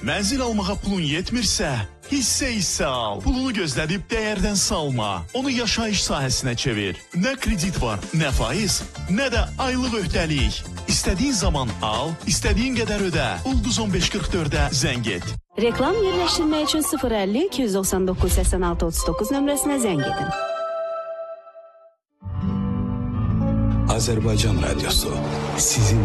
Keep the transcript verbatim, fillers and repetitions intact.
Mənzil almağa pulun yetmirsə, hissə hissə al. Pulunu gözlədib dəyərdən salma. Onu yaşayış sahəsinə çevir. Nə kredit var, nə faiz, nə də aylıq öhdəlik. İstədiyin zaman al, istədiyin qədər ödə. Ulduz on beş qırx dördə zəng et. Reklam yerləşdirmək üçün sıfır əlli iki yüz doxsan doqquz səksən altı otuz doqquz nömrəsinə zəng edin. Azərbaycan Radyosu sizin